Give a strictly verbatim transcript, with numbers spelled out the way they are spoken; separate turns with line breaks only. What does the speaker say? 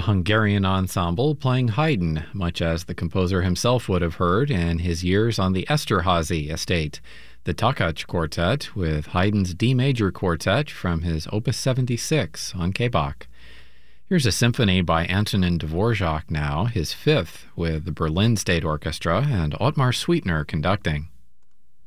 Hungarian ensemble playing Haydn, much as the composer himself would have heard in his years on the Esterházy estate. The Takács Quartet with Haydn's D major quartet from his Opus seventy-six on K Bach. Here's a symphony by Antonin Dvorak now, his fifth, with the Berlin State Orchestra and Ottmar Sweetner conducting.